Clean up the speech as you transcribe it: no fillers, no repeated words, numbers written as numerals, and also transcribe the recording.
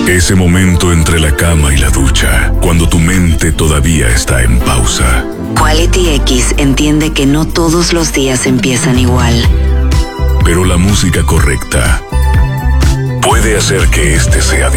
Ese momento entre la cama y la ducha, cuando tu mente todavía está en pausa. Quality X entiende que no todos los días empiezan igual. Pero la música correcta puede hacer que este sea